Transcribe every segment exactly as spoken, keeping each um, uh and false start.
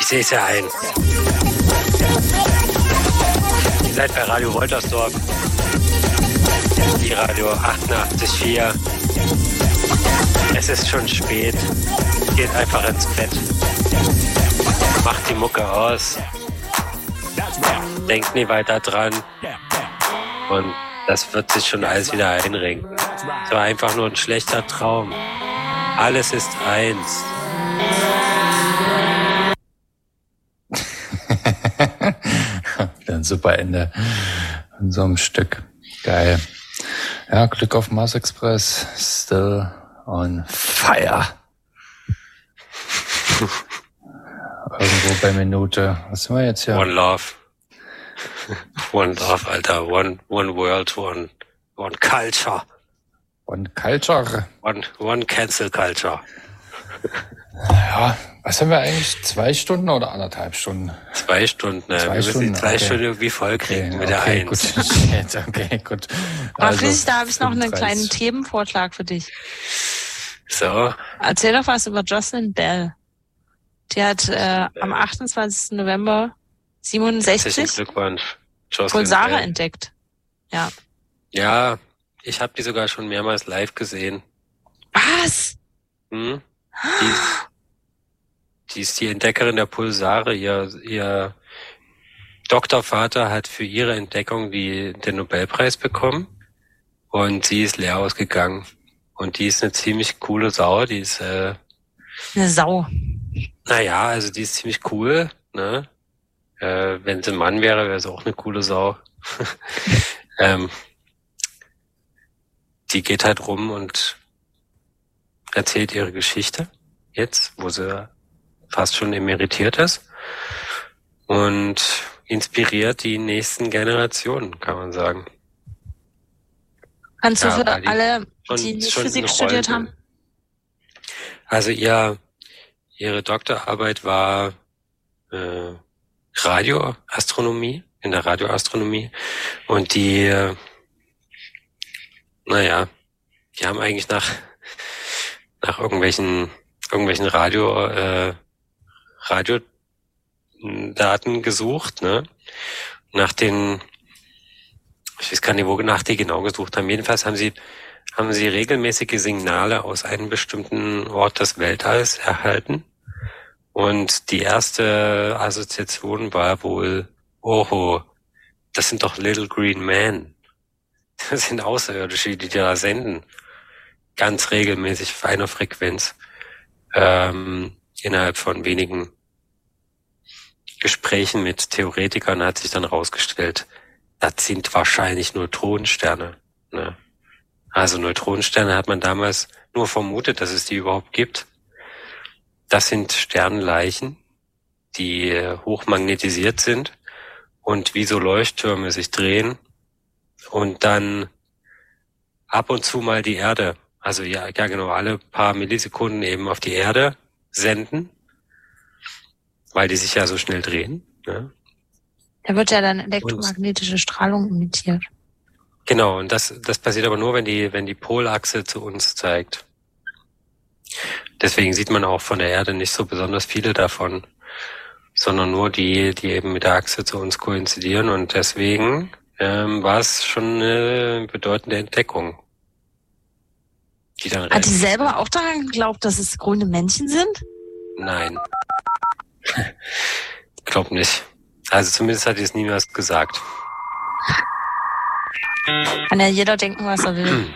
sehe es ja ein. Ihr seid bei Radio Woltersdorf. Die Radio achtundachtzig Komma vier. Es ist schon spät. Geht einfach ins Bett. Macht die Mucke aus. Denkt nie weiter dran. Und das wird sich schon alles wieder einrenken. Es war einfach nur ein schlechter Traum. Alles ist eins. Wieder ein super Ende in so einem Stück. Geil. Ja, Glück auf Mars Express. Still on fire. Irgendwo bei Minute. Was sind wir jetzt hier? One Love. One Love, Alter. One, one World, one, one Culture. One Culture. One, one Cancel Culture. Ja, was haben wir eigentlich? Zwei Stunden oder anderthalb Stunden? Zwei Stunden, ne? Zwei wir müssen Stunden, die zwei okay. Stunden irgendwie voll kriegen Okay, mit der okay, Eins. Gut. Shit, okay, gut. Aber Also, Friedrich, da habe ich noch einen fünfunddreißig. kleinen Themenvorschlag für dich. So. Erzähl doch was über Jocelyn Bell. Die hat äh, am achtundzwanzigsten November Herzlichen siebenundsechzig Glückwunsch. Jocelyn Pulsare Bell. entdeckt. Ja. Ja, ich habe die sogar schon mehrmals live gesehen. Was? Hm? Die, ist, die ist die Entdeckerin der Pulsare. Ihr, ihr Doktorvater hat für ihre Entdeckung die, den Nobelpreis bekommen und sie ist leer ausgegangen. Und die ist eine ziemlich coole Sau. Die ist, äh, Eine Sau. naja, also die ist ziemlich cool. Ne? Äh, wenn sie ein Mann wäre, wäre sie auch eine coole Sau. ähm, die geht halt rum und erzählt ihre Geschichte jetzt, wo sie fast schon emeritiert ist und inspiriert die nächsten Generationen, kann man sagen. Kannst du Ja, für weil die alle, schon- die nicht schon Physik eine studiert Rolle- haben? Also ihr, ihre Doktorarbeit war äh, Radioastronomie, in der Radioastronomie und die, äh, naja, die haben eigentlich nach nach irgendwelchen irgendwelchen Radio äh, Radiodaten gesucht, ne? Nach den, ich weiß gar nicht, wo nach die genau gesucht haben. Jedenfalls haben sie haben sie regelmäßige Signale aus einem bestimmten Ort des Weltalls erhalten. Und die erste Assoziation war wohl, oho, das sind doch Little Green Men. Das sind Außerirdische, die da senden. Ganz regelmäßig auf einer Frequenz. Ähm, innerhalb von wenigen Gesprächen mit Theoretikern hat sich dann rausgestellt, das sind wahrscheinlich Neutronensterne. Ne? Also Neutronensterne hat man damals nur vermutet, dass es die überhaupt gibt. Das sind Sternleichen, die hochmagnetisiert sind und wie so Leuchttürme sich drehen und dann ab und zu mal die Erde, also ja, ja genau, alle paar Millisekunden eben auf die Erde senden, weil die sich ja so schnell drehen. Ne? Da wird ja dann elektromagnetische Strahlung emittiert. Genau, und das, das passiert aber nur, wenn die, wenn die Polachse zu uns zeigt. Deswegen sieht man auch von der Erde nicht so besonders viele davon, sondern nur die, die eben mit der Achse zu uns koinzidieren. Und deswegen ähm, war es schon eine bedeutende Entdeckung. Die dann Hat die selber auch daran geglaubt, dass es grüne Männchen sind? Nein. Glaub nicht. Also zumindest hat die es niemals gesagt. Kann ja jeder denken, was er will.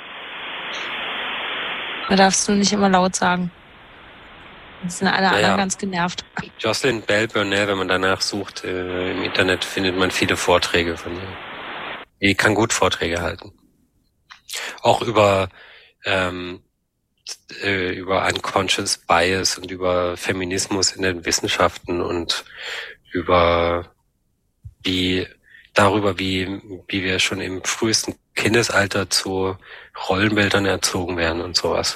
Da darfst du nicht immer laut sagen. Jetzt sind alle Ja, anderen ja. ganz genervt. Jocelyn Bell Burnell, wenn man danach sucht, äh, im Internet findet man viele Vorträge von ihr. Die kann gut Vorträge halten. Auch über ähm, äh, über Unconscious Bias und über Feminismus in den Wissenschaften und über wie darüber, wie wie wir schon im frühesten Kindesalter zu Rollenbildern erzogen werden und sowas.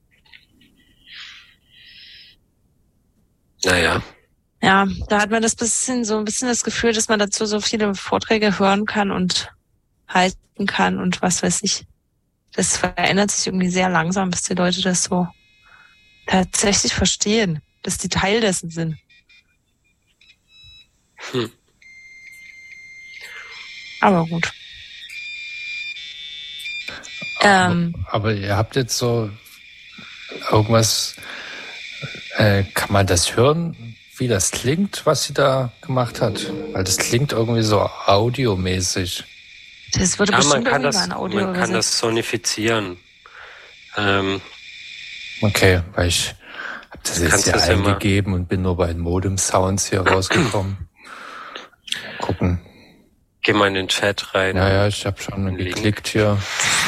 Naja. Ja, da hat man das bisschen, so ein bisschen das Gefühl, dass man dazu so viele Vorträge hören kann und halten kann und was weiß ich. Das verändert sich irgendwie sehr langsam, bis die Leute das so tatsächlich verstehen, dass die Teil dessen sind. Hm. Aber gut. Aber, Ähm, aber ihr habt jetzt so irgendwas, äh, kann man das hören, wie das klingt, was sie da gemacht hat? Weil das klingt irgendwie so audiomäßig. das würde Ja, man bestimmt kann irgendwie mal das, ein Audio man kann übersetzen. das sonifizieren. Ähm, Okay, weil ich habe das jetzt Kannst hier das ja mal- eingegeben und bin nur bei den Modem-Sounds hier rausgekommen. Gucken. Geh mal in den Chat rein. Ja, ja, ich habe schon Link. geklickt hier.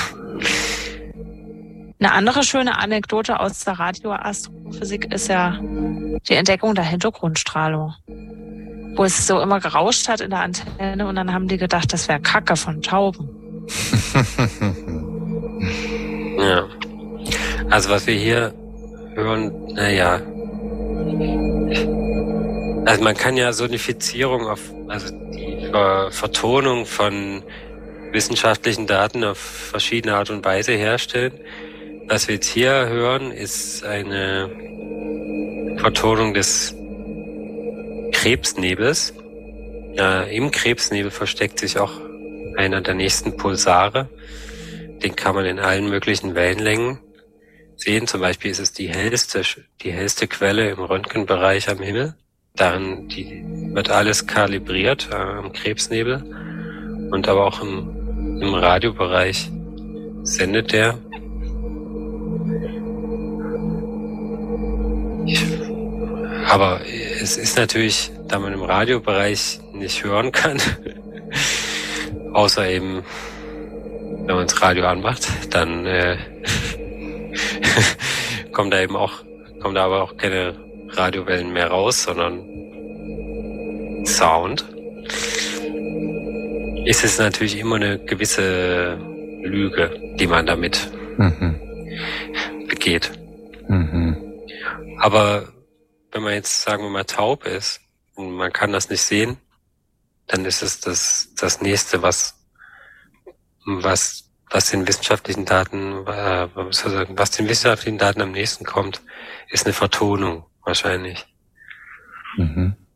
Eine andere schöne Anekdote aus der Radioastrophysik ist ja die Entdeckung der Hintergrundstrahlung, wo es so immer gerauscht hat in der Antenne und dann haben die gedacht, das wäre Kacke von Tauben. Ja. Also was wir hier hören, naja. Also man kann ja Sonifizierung auf, also die Ver Vertonung von wissenschaftlichen Daten auf verschiedene Art und Weise herstellen. Was wir jetzt hier hören, ist eine Vertonung des Krebsnebels. Ja, im Krebsnebel versteckt sich auch einer der nächsten Pulsare. Den kann man in allen möglichen Wellenlängen sehen. Zum Beispiel ist es die hellste, die hellste Quelle im Röntgenbereich am Himmel. Darin die, wird alles kalibriert äh, am Krebsnebel. Und aber auch im, im Radiobereich sendet der. Aber es ist natürlich, da man im Radiobereich nicht hören kann, außer eben, wenn man das Radio anmacht, dann äh, kommt da eben auch, kommen da aber auch keine Radiowellen mehr raus, sondern Sound. Ist es natürlich immer eine gewisse Lüge, die man damit Mhm. begeht. Mhm. Aber wenn man jetzt, sagen wir mal, taub ist und man kann das nicht sehen, dann ist es das, das nächste, was, was, was den wissenschaftlichen Daten, äh, was soll ich sagen, was den wissenschaftlichen Daten am nächsten kommt, ist eine Vertonung wahrscheinlich. Mhm.